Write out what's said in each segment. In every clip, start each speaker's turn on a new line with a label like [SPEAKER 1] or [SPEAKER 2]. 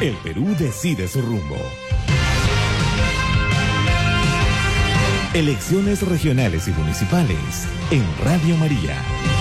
[SPEAKER 1] El Perú decide su rumbo. Elecciones regionales y municipales en Radio María.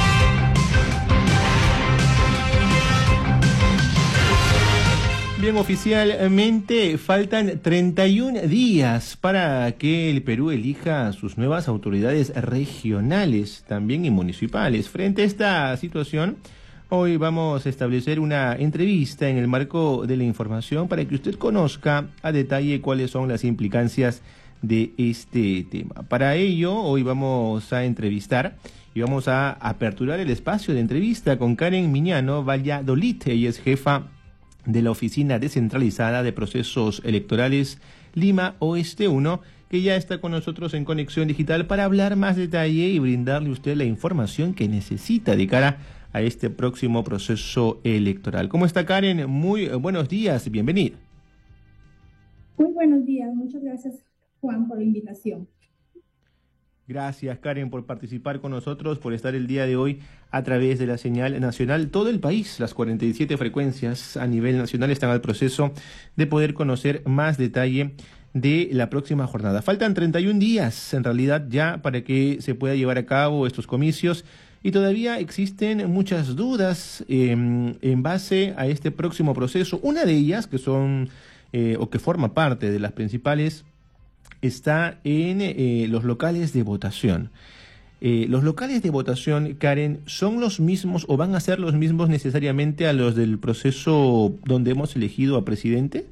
[SPEAKER 2] Bien, oficialmente faltan 31 días para que el Perú elija sus nuevas autoridades regionales, también y municipales. Frente a esta situación, hoy vamos a establecer una entrevista en el marco de la información para que usted conozca a detalle cuáles son las implicancias de este tema. Para ello, hoy vamos a entrevistar y vamos a aperturar el espacio de entrevista con Karen Miñano Valladolid. Ella es jefa de la Oficina Descentralizada de Procesos Electorales Lima Oeste 1, que ya está con nosotros en Conexión Digital para hablar más detalle y brindarle a usted la información que necesita de cara a este próximo proceso electoral. ¿Cómo está, Karen? Muy buenos días, bienvenida.
[SPEAKER 3] Muy buenos días, muchas gracias, Juan, por la invitación.
[SPEAKER 2] Gracias, Karen, por participar con nosotros, por estar el día de hoy a través de la señal nacional. Todo el país, las 47 frecuencias a nivel nacional están al proceso de poder conocer más detalle de la próxima jornada. Faltan 31 días, en realidad, ya para que se pueda llevar a cabo estos comicios y todavía existen muchas dudas en base a este próximo proceso. Una de ellas, que son o que forma parte de las principales, está en los locales de votación. Los locales de votación, Karen, ¿son los mismos o van a ser los mismos necesariamente a los del proceso donde hemos elegido a presidente?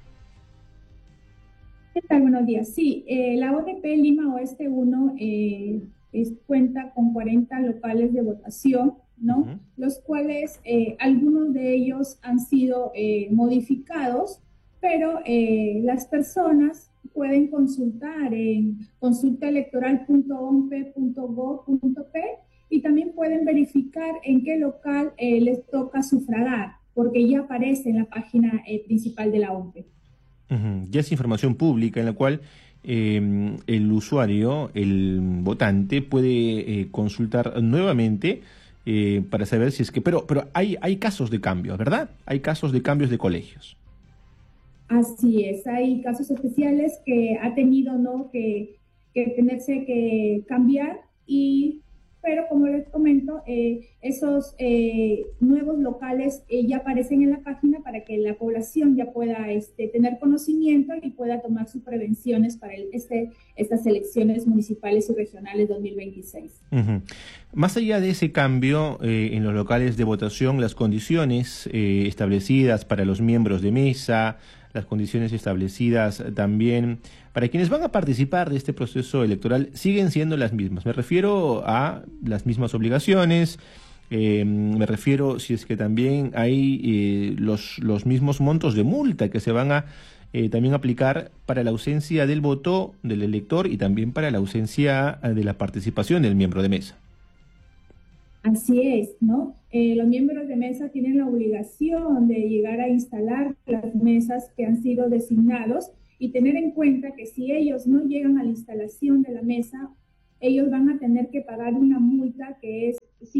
[SPEAKER 3] ¿Qué tal? Buenos días. Sí, la ODP Lima Oeste 1 cuenta con 40 locales de votación, ¿no? Los cuales algunos de ellos han sido modificados, pero las personas pueden consultar en consultaelectoral.ompe.gov.p y también pueden verificar en qué local les toca sufragar, porque ya aparece en la página principal de la OMPE.
[SPEAKER 2] Ya es información pública en la cual el usuario, el votante, puede consultar nuevamente para saber si es que... Pero hay casos de cambios, ¿verdad? Hay casos de cambios de colegios.
[SPEAKER 3] Así es, hay casos especiales que ha tenido, ¿no?, que tenerse que cambiar, pero como les comento, esos nuevos locales ya aparecen en la página para que la población ya pueda tener conocimiento y pueda tomar sus prevenciones para estas elecciones municipales y regionales 2026.
[SPEAKER 2] Más allá de ese cambio en los locales de votación, las condiciones establecidas para los miembros de mesa, las condiciones establecidas también para quienes van a participar de este proceso electoral siguen siendo las mismas. Me refiero a las mismas obligaciones, me refiero si es que también hay los mismos montos de multa que se van a también aplicar para la ausencia del voto del elector y también para la ausencia de la participación del miembro de mesa.
[SPEAKER 3] Así es, ¿no? Los miembros de mesa tienen la obligación de llegar a instalar las mesas que han sido designados y tener en cuenta que si ellos no llegan a la instalación de la mesa, ellos van a tener que pagar una multa que es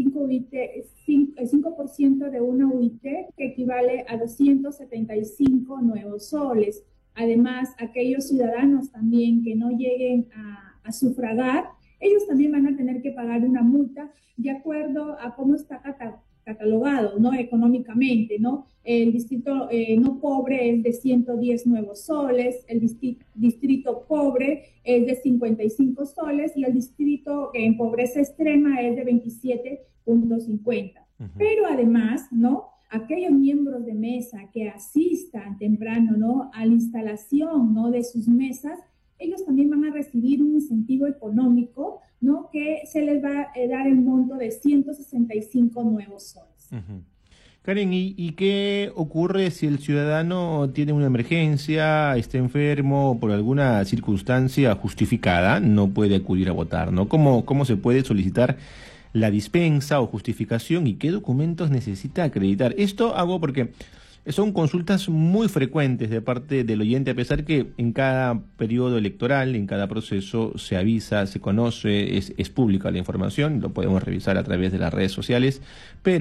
[SPEAKER 3] 5% de una UIT, que equivale a 275 nuevos soles. Además, aquellos ciudadanos también que no lleguen a sufragar, ellos también van a tener que pagar una multa de acuerdo a cómo está catalogado, ¿no?, económicamente, ¿no? El distrito no pobre es de 110 nuevos soles, el distrito pobre es de 55 soles y el distrito en pobreza extrema es de 27.50. Pero además, ¿no?, aquellos miembros de mesa que asistan temprano, ¿no?, a la instalación, ¿no?, de sus mesas, ellos también van a recibir un incentivo económico, ¿no?, que se les va a dar el monto de 165 nuevos soles.
[SPEAKER 2] Karen, ¿y qué ocurre si el ciudadano tiene una emergencia, está enfermo por alguna circunstancia justificada, no puede acudir a votar, ¿no? ¿Cómo se puede solicitar la dispensa o justificación y qué documentos necesita acreditar? Esto hago porque son consultas muy frecuentes de parte del oyente, a pesar que en cada periodo electoral, en cada proceso, se avisa, se conoce, es pública la información, lo podemos revisar a través de las redes sociales, pero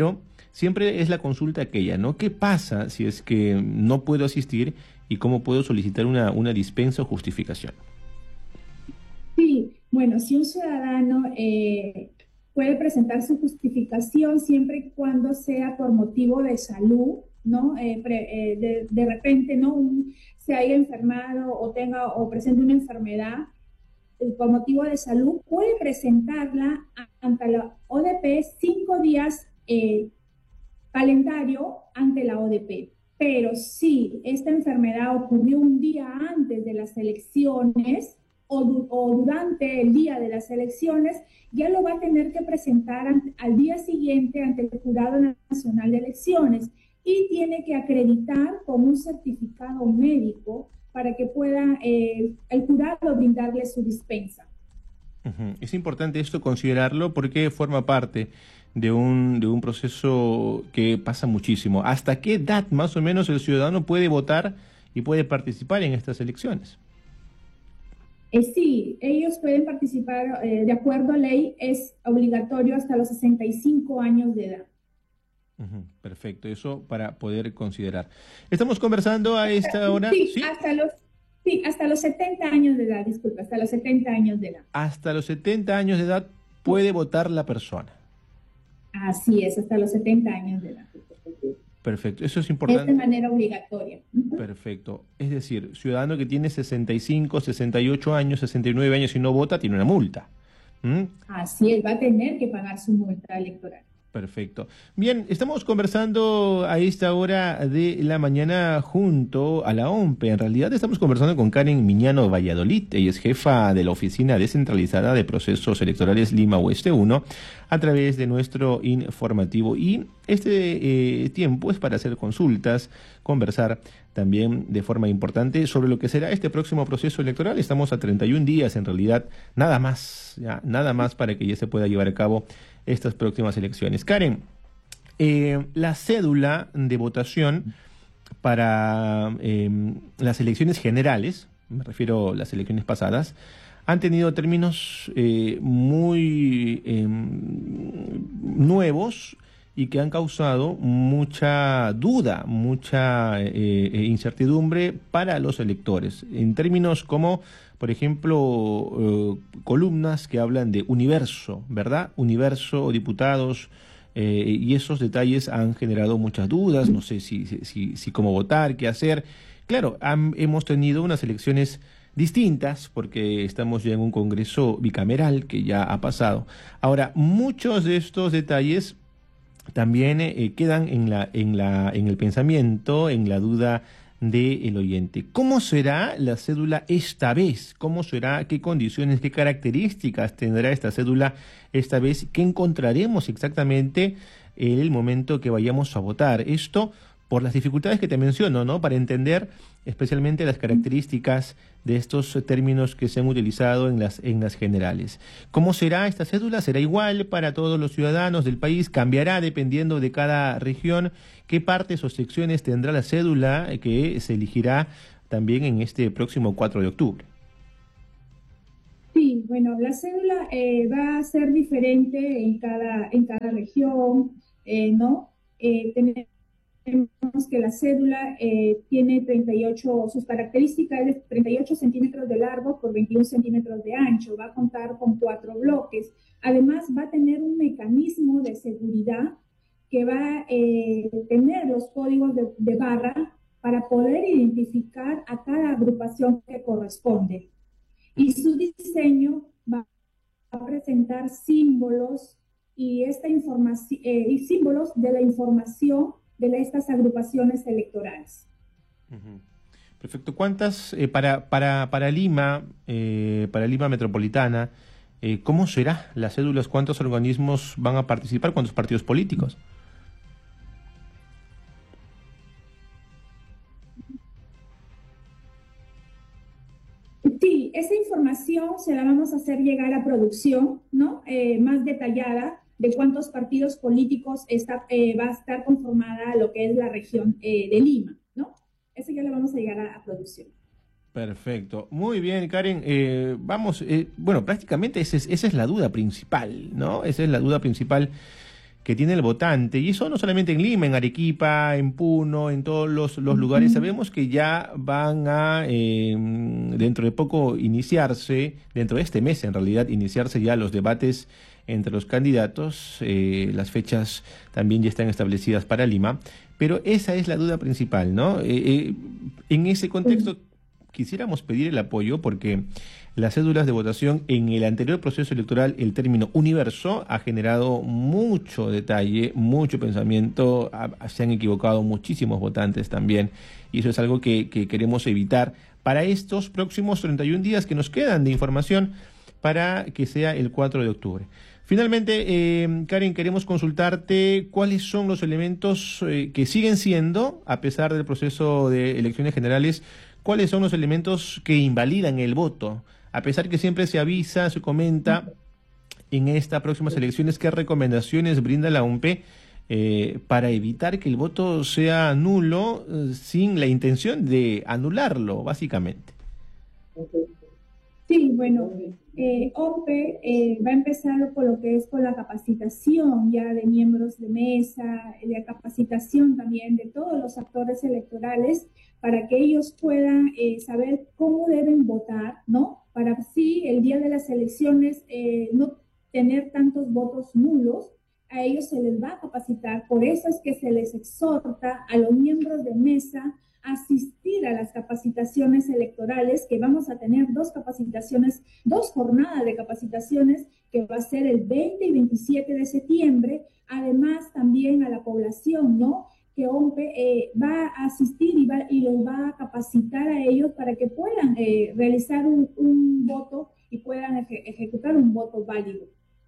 [SPEAKER 2] siempre es la consulta aquella, ¿no? ¿Qué pasa si es que no puedo asistir y cómo puedo solicitar una dispensa o justificación?
[SPEAKER 3] Sí, bueno, si un ciudadano puede presentar su justificación siempre y cuando sea por motivo de salud, ¿no? De repente, ¿no? Se haya enfermado o tenga o presente una enfermedad por motivo de salud, puede presentarla ante la ODP 5 días calendario ante la ODP. Pero si esta enfermedad ocurrió un día antes de las elecciones o durante el día de las elecciones, ya lo va a tener que presentar al día siguiente ante el Jurado Nacional de Elecciones y tiene que acreditar con un certificado médico para que pueda el jurado brindarle su dispensa.
[SPEAKER 2] Es importante esto considerarlo porque forma parte de un proceso que pasa muchísimo. ¿Hasta qué edad más o menos el ciudadano puede votar y puede participar en estas elecciones?
[SPEAKER 3] Sí, ellos pueden participar, de acuerdo a ley, es obligatorio hasta los 65 años de edad.
[SPEAKER 2] Perfecto, eso para poder considerar. Estamos conversando a esta hora.
[SPEAKER 3] Sí, ¿sí? Hasta los 70 años de edad, disculpa, hasta los 70 años de edad.
[SPEAKER 2] Hasta los 70 años de edad puede votar la persona.
[SPEAKER 3] Así es, hasta los 70 años de edad.
[SPEAKER 2] Perfecto, eso es importante.
[SPEAKER 3] Es de manera obligatoria.
[SPEAKER 2] Perfecto, es decir, ciudadano que tiene 65, 68 años, 69 años y no vota, tiene una multa.
[SPEAKER 3] Así es, va a tener que pagar su multa electoral.
[SPEAKER 2] Perfecto. Bien, estamos conversando a esta hora de la mañana junto a la OMPE. En realidad estamos conversando con Karen Miñano Valladolid. Ella es jefa de la Oficina Descentralizada de Procesos Electorales Lima Oeste 1 a través de nuestro informativo. Y este tiempo es para hacer consultas, conversar también de forma importante sobre lo que será este próximo proceso electoral. Estamos a 31 días, en realidad, nada más para que ya se pueda llevar a cabo estas próximas elecciones. Karen, la cédula de votación para las elecciones generales, me refiero a las elecciones pasadas, han tenido términos muy nuevos y que han causado mucha duda, mucha incertidumbre para los electores, en términos como, por ejemplo, columnas que hablan de universo, ¿verdad? Universo, diputados, y esos detalles han generado muchas dudas, no sé si cómo votar, qué hacer. Claro, hemos tenido unas elecciones distintas porque estamos ya en un congreso bicameral que ya ha pasado. Ahora, muchos de estos detalles también quedan en el pensamiento, en la duda del oyente. ¿Cómo será la cédula esta vez? ¿Cómo será? ¿Qué condiciones, qué características tendrá esta cédula esta vez? ¿Qué encontraremos exactamente en el momento que vayamos a votar? Esto por las dificultades que te menciono, ¿no? Para entender especialmente las características de estos términos que se han utilizado en las generales. ¿Cómo será esta cédula? ¿Será igual para todos los ciudadanos del país? ¿Cambiará dependiendo de cada región? ¿Qué partes o secciones tendrá la cédula que se elegirá también en este próximo 4 de octubre?
[SPEAKER 3] Sí, bueno, la cédula va a ser diferente en cada región, ¿no? Tenemos que la cédula tiene 38, sus características es 38 centímetros de largo por 21 centímetros de ancho, va a contar con 4 bloques. Además, va a tener un mecanismo de seguridad que va a tener los códigos de barra para poder identificar a cada agrupación que corresponde. Y su diseño va a presentar símbolos y símbolos de la información de estas agrupaciones electorales.
[SPEAKER 2] Perfecto. ¿Cuántas para Lima Metropolitana? ¿Cómo será las cédulas? ¿Cuántos organismos van a participar? ¿Cuántos partidos políticos?
[SPEAKER 3] Sí, esa información se la vamos a hacer llegar a producción, ¿no? Más detallada de cuántos partidos políticos va a estar conformada lo que es la región de Lima, ¿no? Eso ya lo vamos a llegar a producción.
[SPEAKER 2] Perfecto. Muy bien, Karen. Bueno, prácticamente esa es la duda principal, ¿no? Esa es la duda principal que tiene el votante, y eso no solamente en Lima, en Arequipa, en Puno, en todos los lugares. Sabemos que ya van a, dentro de poco, iniciarse, dentro de este mes en realidad, iniciarse ya los debates entre los candidatos. Las fechas también ya están establecidas para Lima, pero esa es la duda principal, ¿no? En ese contexto quisiéramos pedir el apoyo porque las cédulas de votación en el anterior proceso electoral, el término universo, ha generado mucho detalle, mucho pensamiento, se han equivocado muchísimos votantes también, y eso es algo que queremos evitar para estos próximos 31 días que nos quedan de información para que sea el 4 de octubre. Finalmente, Karen, queremos consultarte cuáles son los elementos que siguen siendo, a pesar del proceso de elecciones generales, cuáles son los elementos que invalidan el voto, a pesar que siempre se avisa, se comenta en estas próximas elecciones, qué recomendaciones brinda la OMP para evitar que el voto sea nulo sin la intención de anularlo, básicamente.
[SPEAKER 3] Sí, bueno, OMPE va a empezar por lo que es con la capacitación ya de miembros de mesa, la capacitación también de todos los actores electorales para que ellos puedan saber cómo deben votar, ¿no? Para así el día de las elecciones no tener tantos votos nulos. A ellos se les va a capacitar, por eso es que se les exhorta a los miembros de mesa a asistir a las capacitaciones electorales, que vamos a tener dos jornadas de capacitaciones, que va a ser el 20 y 27 de septiembre, además también a la población, ¿no? Que OMPE va a asistir y los va a capacitar a ellos para que puedan realizar un voto y puedan ejecutar un voto válido.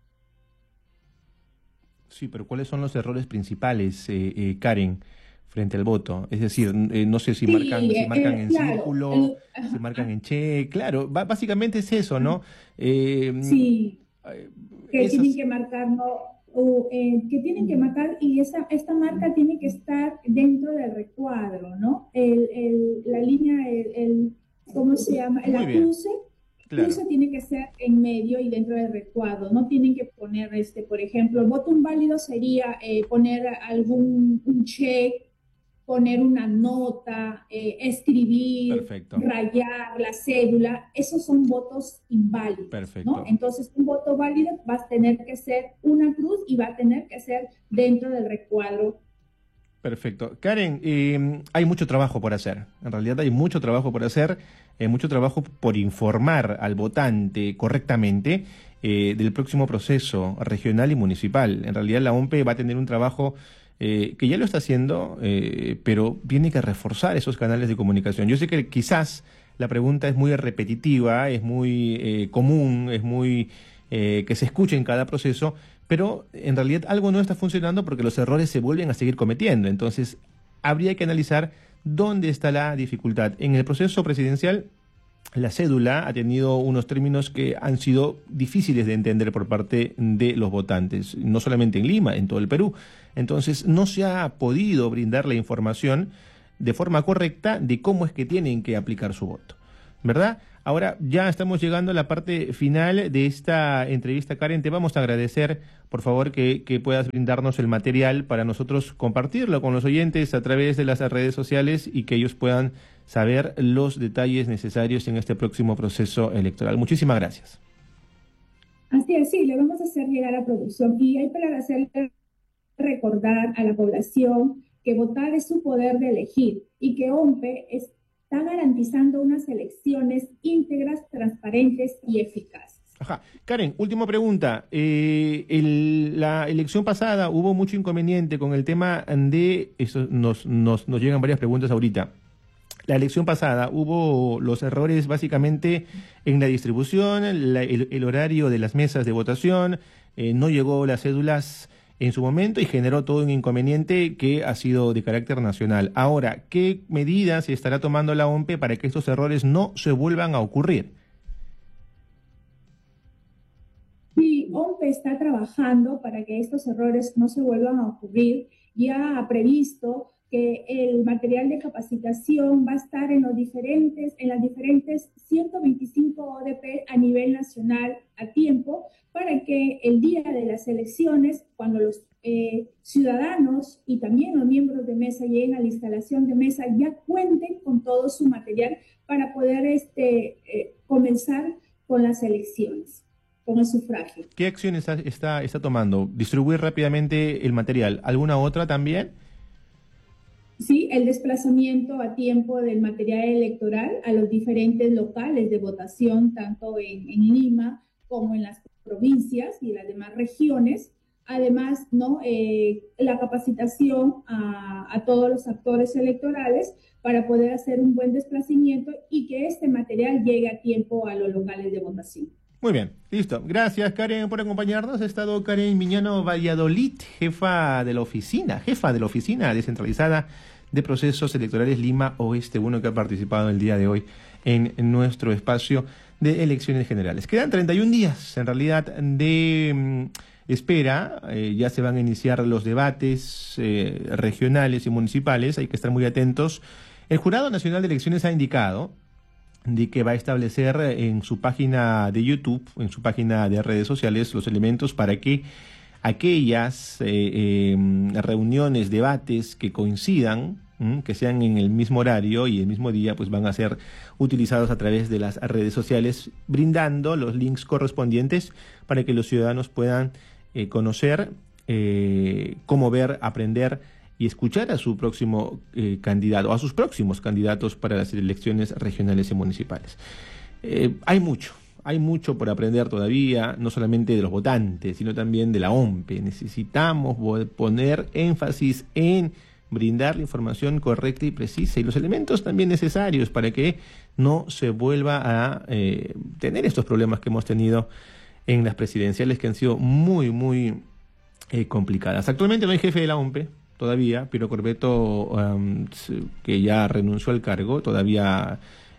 [SPEAKER 2] Sí, pero ¿cuáles son los errores principales, Karen, frente al voto? Es decir, no sé si marcan en claro, círculo, si marcan en che, claro, básicamente es eso, ¿no?
[SPEAKER 3] Sí, que tienen que marcar, ¿no? Que tienen que marcar, y esta marca tiene que estar dentro del recuadro, ¿no? La línea, ¿cómo se llama? La cruce. Claro. Eso tiene que ser en medio y dentro del recuadro. No tienen que poner, por ejemplo, el voto inválido sería poner un check, poner una nota, escribir, perfecto, rayar la cédula. Esos son votos inválidos. Perfecto. ¿No? Entonces, un voto válido va a tener que ser una cruz y va a tener que ser dentro del recuadro.
[SPEAKER 2] Perfecto. Karen, hay mucho trabajo por hacer. En realidad hay mucho trabajo por hacer, mucho trabajo por informar al votante correctamente del próximo proceso regional y municipal. En realidad la OMPE va a tener un trabajo que ya lo está haciendo, pero tiene que reforzar esos canales de comunicación. Yo sé que quizás la pregunta es muy repetitiva, es muy común, es muy que se escuche en cada proceso, pero en realidad algo no está funcionando porque los errores se vuelven a seguir cometiendo. Entonces, habría que analizar dónde está la dificultad. En el proceso presidencial, la cédula ha tenido unos términos que han sido difíciles de entender por parte de los votantes, no solamente en Lima, en todo el Perú. Entonces, no se ha podido brindar la información de forma correcta de cómo es que tienen que aplicar su voto, ¿verdad? Ahora ya estamos llegando a la parte final de esta entrevista, Karen. Te vamos a agradecer, por favor, que puedas brindarnos el material para nosotros compartirlo con los oyentes a través de las redes sociales y que ellos puedan saber los detalles necesarios en este próximo proceso electoral. Muchísimas gracias.
[SPEAKER 3] Así es, sí, le vamos a hacer llegar a producción y hay para hacerle recordar a la población que votar es su poder de elegir y que OMPE está garantizando unas elecciones íntegras, transparentes y eficaces.
[SPEAKER 2] Ajá. Karen, última pregunta. La elección pasada hubo mucho inconveniente con el tema de... Eso nos llegan varias preguntas ahorita. La elección pasada hubo los errores básicamente en la distribución, el horario de las mesas de votación, no llegó las cédulas en su momento y generó todo un inconveniente que ha sido de carácter nacional. Ahora, ¿qué medidas se estará tomando la OMPE para que estos errores no se vuelvan a ocurrir?
[SPEAKER 3] Sí, OMPE está trabajando para que estos errores no se vuelvan a ocurrir. Ya ha previsto que el material de capacitación va a estar en las diferentes 125 ODP a nivel nacional a tiempo para que el día de las elecciones, cuando los ciudadanos y también los miembros de mesa lleguen a la instalación de mesa, ya cuenten con todo su material para poder comenzar con las elecciones, con el sufragio.
[SPEAKER 2] ¿Qué acciones está tomando? ¿Distribuir rápidamente el material? ¿Alguna otra también?
[SPEAKER 3] Sí, el desplazamiento a tiempo del material electoral a los diferentes locales de votación, tanto en Lima como en las provincias y las demás regiones. Además, ¿no? La capacitación a todos los actores electorales para poder hacer un buen desplazamiento y que este material llegue a tiempo a los locales de votación.
[SPEAKER 2] Muy bien, listo. Gracias, Karen, por acompañarnos. Ha estado Karen Miñano Valladolid, jefa de la oficina descentralizada de procesos electorales Lima Oeste 1, que ha participado el día de hoy en nuestro espacio de elecciones generales. Quedan 31 días, en realidad, de espera. Ya se van a iniciar los debates regionales y municipales. Hay que estar muy atentos. El Jurado Nacional de Elecciones ha indicado de que va a establecer en su página de YouTube, en su página de redes sociales, los elementos para que aquellas reuniones, debates que coincidan, que sean en el mismo horario y el mismo día, pues van a ser utilizados a través de las redes sociales, brindando los links correspondientes para que los ciudadanos puedan conocer, cómo ver, aprender y escuchar a su próximo candidato, a sus próximos candidatos para las elecciones regionales y municipales. Hay mucho por aprender todavía, no solamente de los votantes, sino también de la OMPE. Necesitamos poner énfasis en brindar la información correcta y precisa y los elementos también necesarios para que no se vuelva a tener estos problemas que hemos tenido en las presidenciales, que han sido muy complicadas. Actualmente no hay jefe de la OMPE todavía. Piero Corbeto, que ya renunció al cargo, todavía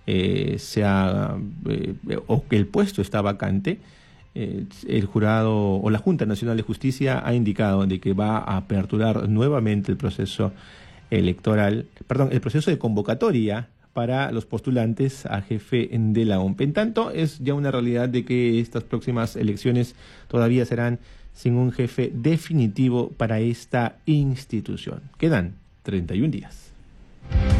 [SPEAKER 2] o que el puesto está vacante. El jurado o la Junta Nacional de Justicia ha indicado de que va a aperturar nuevamente el proceso electoral, el proceso de convocatoria para los postulantes a jefe de la OMPE. En tanto, es ya una realidad de que estas próximas elecciones todavía serán sin un jefe definitivo para esta institución. Quedan 31 días.